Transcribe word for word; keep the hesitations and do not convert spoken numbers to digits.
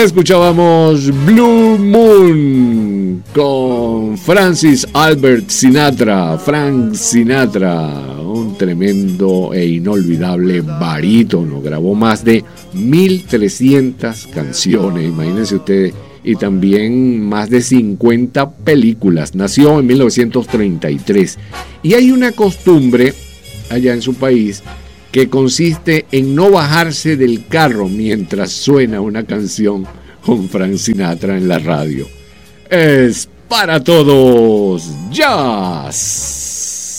Escuchábamos Blue Moon con Francis Albert Sinatra, Frank Sinatra, un tremendo e inolvidable barítono. Grabó más de mil trescientas canciones, imagínense ustedes, y también más de cincuenta películas. Nació en mil novecientos treinta y tres y hay una costumbre allá en su país que consiste en no bajarse del carro mientras suena una canción con Frank Sinatra en la radio. Es para todos jazz.